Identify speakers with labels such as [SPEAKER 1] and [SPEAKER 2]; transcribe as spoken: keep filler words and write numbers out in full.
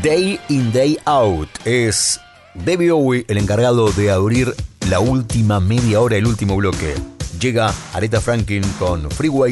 [SPEAKER 1] Day in, Day out. Es David Bowie el encargado de abrir la última media hora, el último bloque. Llega Aretha Franklin con Freeway